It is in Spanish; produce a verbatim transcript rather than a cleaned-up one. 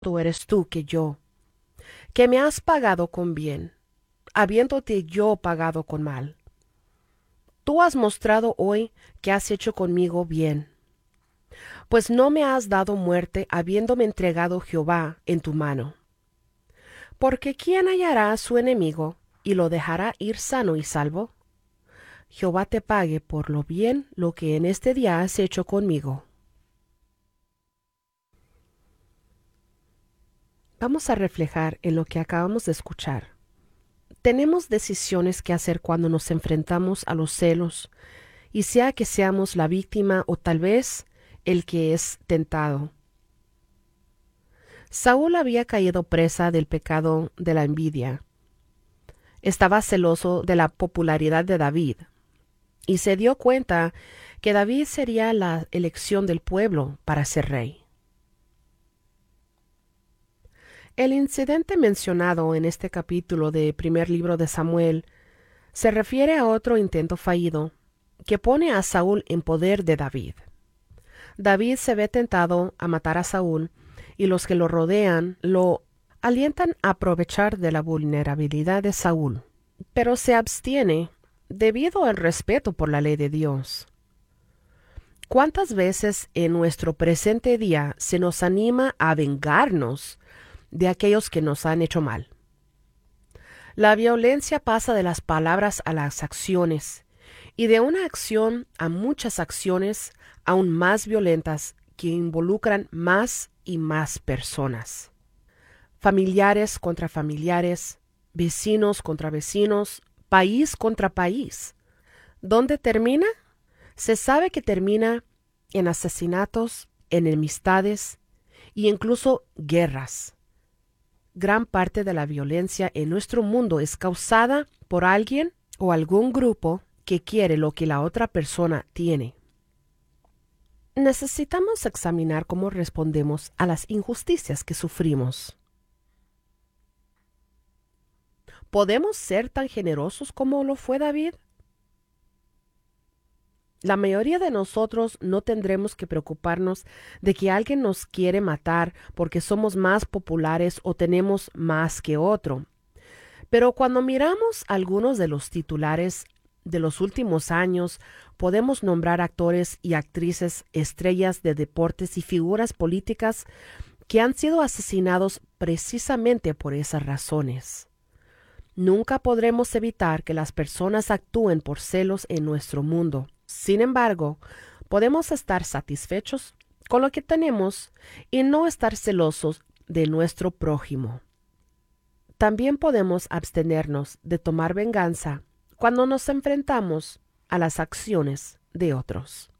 tú eres tú que yo, que me has pagado con bien, habiéndote yo pagado con mal. Tú has mostrado hoy que has hecho conmigo bien, pues no me has dado muerte habiéndome entregado Jehová en tu mano. Porque ¿quién hallará a su enemigo y lo dejará ir sano y salvo? Jehová te pague por lo bien lo que en este día has hecho conmigo. Vamos a reflejar en lo que acabamos de escuchar. Tenemos decisiones que hacer cuando nos enfrentamos a los celos, y sea que seamos la víctima o tal vez el que es tentado. Saúl había caído presa del pecado de la envidia. Estaba celoso de la popularidad de David y se dio cuenta que David sería la elección del pueblo para ser rey. El incidente mencionado en este capítulo de primer libro de Samuel se refiere a otro intento fallido que pone a Saúl en poder de David. David se ve tentado a matar a Saúl y los que lo rodean lo alientan a aprovechar de la vulnerabilidad de Saúl, pero se abstiene debido al respeto por la ley de Dios. ¿Cuántas veces en nuestro presente día se nos anima a vengarnos de aquellos que nos han hecho mal? La violencia pasa de las palabras a las acciones, y de una acción a muchas acciones aún más violentas que involucran más y más personas. Familiares contra familiares, vecinos contra vecinos, país contra país. ¿Dónde termina? Se sabe que termina en asesinatos, enemistades e incluso guerras. Gran parte de la violencia en nuestro mundo es causada por alguien o algún grupo que quiere lo que la otra persona tiene. Necesitamos examinar cómo respondemos a las injusticias que sufrimos. ¿Podemos ser tan generosos como lo fue David? La mayoría de nosotros no tendremos que preocuparnos de que alguien nos quiere matar porque somos más populares o tenemos más que otro. Pero cuando miramos algunos de los titulares de los últimos años, podemos nombrar actores y actrices, estrellas de deportes y figuras políticas que han sido asesinados precisamente por esas razones. Nunca podremos evitar que las personas actúen por celos en nuestro mundo. Sin embargo, podemos estar satisfechos con lo que tenemos y no estar celosos de nuestro prójimo. También podemos abstenernos de tomar venganza cuando nos enfrentamos a las acciones de otros.